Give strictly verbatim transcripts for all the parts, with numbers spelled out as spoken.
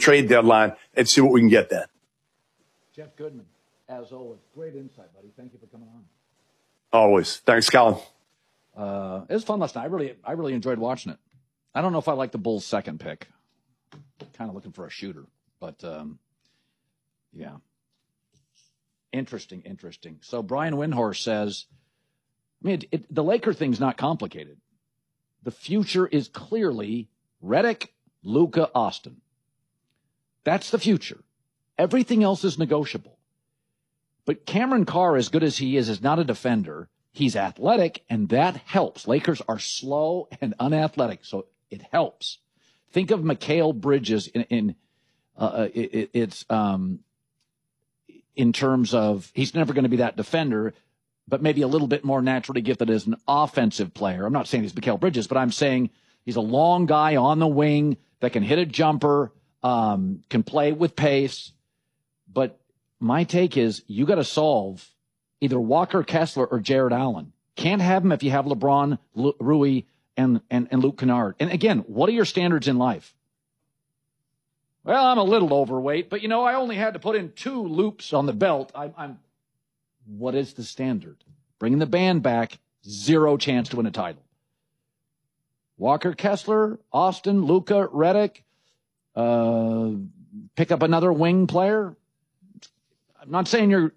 trade deadline and see what we can get then. Jeff Goodman, as always, great insight, buddy. Thank you for coming on. Always. Thanks, Colin. Uh, it was fun last night. I really, I really enjoyed watching it. I don't know if I like the Bulls' second pick. Kind of looking for a shooter, but um, yeah. Interesting, interesting. So Brian Windhorst says, I mean, it, it, the Laker thing's not complicated. The future is clearly Redick, Luka, Austin. That's the future. Everything else is negotiable. But Cameron Carr, as good as he is, is not a defender. He's athletic, and that helps. Lakers are slow and unathletic, so it helps. Think of Mikal Bridges in, in uh, it, it's um, in terms of he's never going to be that defender, but maybe a little bit more naturally gifted as an offensive player. I'm not saying he's Mikal Bridges, but I'm saying he's a long guy on the wing that can hit a jumper, um, can play with pace. But my take is you got to solve either Walker Kessler or Jared Allen. Can't have him if you have LeBron, L- Rui, and, and, and Luke Kennard. And again, what are your standards in life? Well, I'm a little overweight, but, you know, I only had to put in two loops on the belt. I, I'm. What is the standard? Bringing the band back, zero chance to win a title. Walker Kessler, Austin, Luka, Redick, uh, pick up another wing player. I'm not saying you're.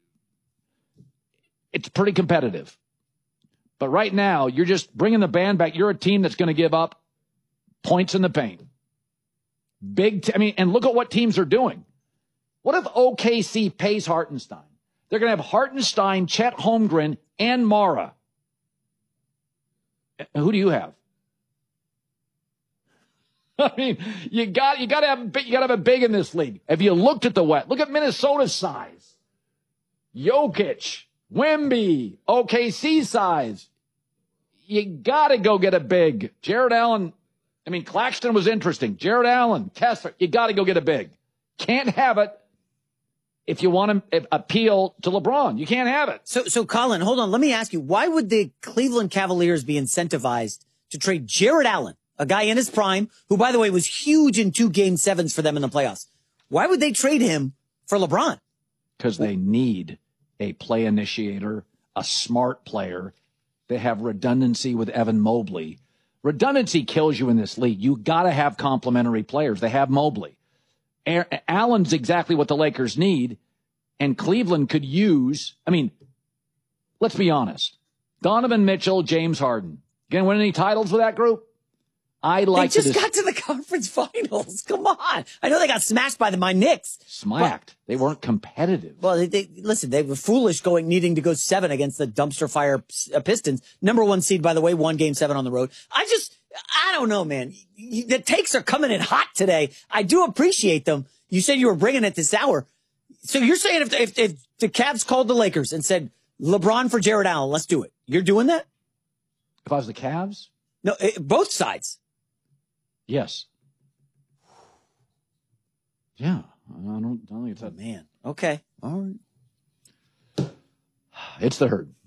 It's pretty competitive. But right now, you're just bringing the band back. You're a team that's going to give up points in the paint. Big, t- I mean, and look at what teams are doing. What if O K C pays Hartenstein? They're going to have Hartenstein, Chet Holmgren, and Mara. Who do you have? I mean, you got you got to have you got to have a big in this league. Have you looked at the West? Look at Minnesota's size. Jokic, Wemby, O K C size. You got to go get a big. Jared Allen. I mean, Claxton was interesting. Jared Allen, Kessler. You got to go get a big. Can't have it. If you want to appeal to LeBron, you can't have it. So, so Colin, hold on. Let me ask you, why would the Cleveland Cavaliers be incentivized to trade Jared Allen, a guy in his prime, who, by the way, was huge in two game sevens for them in the playoffs? Why would they trade him for LeBron? Because they need a play initiator, a smart player. They have redundancy with Evan Mobley. Redundancy kills you in this league. You got to have complementary players. They have Mobley. Allen's exactly what the Lakers need, and Cleveland could use, I mean, let's be honest. Donovan Mitchell, James Harden. Going to win any titles with that group? I like They just to dis- got to the conference finals. Come on. I know they got smashed by the my Knicks. Smacked. They weren't competitive. Well, they, they listen, they were foolish going, needing to go seven against the dumpster fire Pistons. Number one seed, by the way, won game seven on the road. I just, I don't know, man. The takes are coming in hot today. I do appreciate them. You said you were bringing it this hour. So you're saying if, if, if the Cavs called the Lakers and said, LeBron for Jared Allen, let's do it. You're doing that? If I was the Cavs? No, both sides. Yes. Yeah. I don't, I don't think it's that. Oh, man. Okay. All right. It's the herd.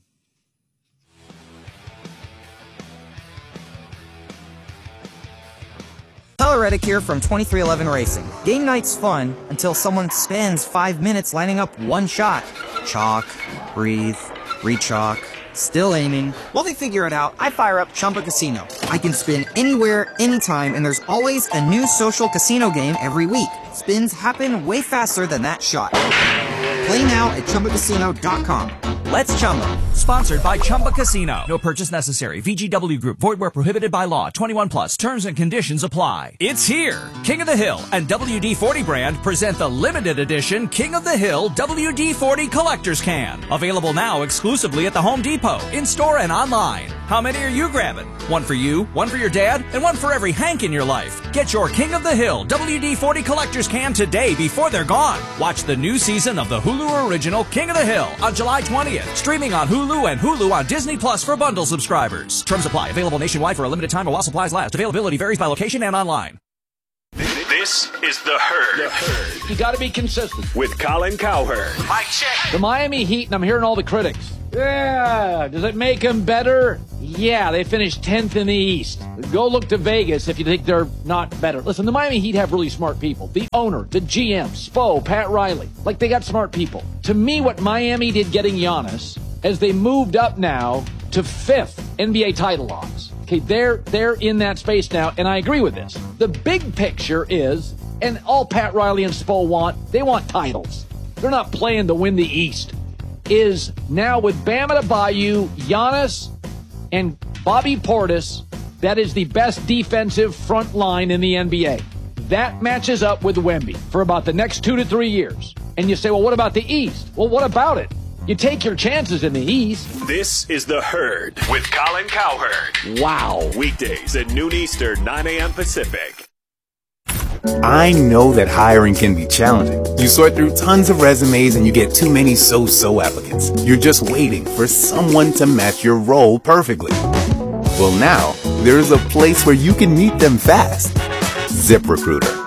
Tyler Reddick here from twenty-three eleven Racing. Game night's fun until someone spends five minutes lining up one shot. Chalk, breathe, re-chalk, still aiming. While they figure it out, I fire up Chumba Casino. I can spin anywhere, anytime, and there's always a new social casino game every week. Spins happen way faster than that shot. Play now at Chumba Casino dot com. Let's Chumba. Sponsored by Chumba Casino. No purchase necessary. V G W Group. Void where prohibited by law. twenty-one plus. Terms and conditions apply. It's here. King of the Hill and W D forty brand present the limited edition King of the Hill W D forty Collector's Can. Available now exclusively at the Home Depot, in-store and online. How many are you grabbing? One for you, one for your dad, and one for every Hank in your life. Get your King of the Hill W D forty Collector's Can today before they're gone. Watch the new season of the Hulu original King of the Hill on July twentieth. Streaming on Hulu and Hulu on Disney Plus for bundle subscribers. Terms apply. Available nationwide for a limited time while supplies last. Availability varies by location and online. This is The Herd. The Herd. You got to be consistent. With Colin Cowherd. Mike check. The Miami Heat, and I'm hearing all the critics. Yeah. Does it make them better? Yeah, they finished tenth in the East. Go look to Vegas if you think they're not better. Listen, the Miami Heat have really smart people. The owner, the G M, Spo, Pat Riley. Like, they got smart people. To me, what Miami did getting Giannis, as they moved up now to fifth N B A title odds. Okay, they're, they're in that space now, and I agree with this. The big picture is, and all Pat Riley and Spo want, they want titles. They're not playing to win the East. Is now with Bam Adebayo, Giannis, and Bobby Portis, that is the best defensive front line in the N B A. That matches up with Wemby for about the next two to three years. And you say, well, what about the East? Well, what about it? You take your chances in the East. This is The Herd with Colin Cowherd. Wow. Weekdays at noon Eastern, nine a.m. Pacific. I know that hiring can be challenging. You sort through tons of resumes and you get too many so-so applicants. You're just waiting for someone to match your role perfectly. Well, now, there's a place where you can meet them fast. ZipRecruiter.